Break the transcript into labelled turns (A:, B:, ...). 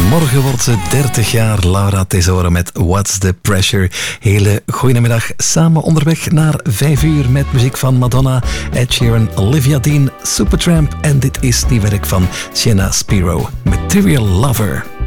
A: Morgen wordt ze 30 jaar, Laura Tesoro met What's the Pressure. Hele goeiemiddag, samen onderweg naar 5 uur met muziek van Madonna, Ed Sheeran, Olivia Dean, Supertramp en dit is die werk van Sienna Spiro, Material Lover.